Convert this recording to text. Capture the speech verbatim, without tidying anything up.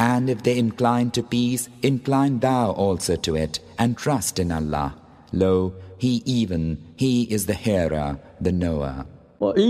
And if they incline to peace, incline thou also to it, and trust in Allah. Lo, He even, He is the hearer, the knower.